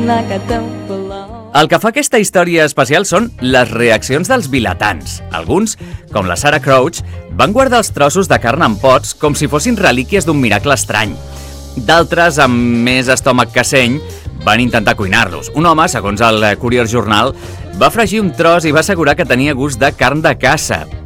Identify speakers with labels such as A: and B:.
A: like I don't belong.
B: El que fa aquesta història especial són les reaccions dels vilatans. Alguns, com la Sarah Crouch, van guardar els trossos de carn en pots com si fossin relíquies d'un miracle estrany. D'altres, amb més estómac que seny, van intentar cuinar-los. Un home, segons el Courier Journal, va fregir un tros i va assegurar que tenia gust de carn de caça.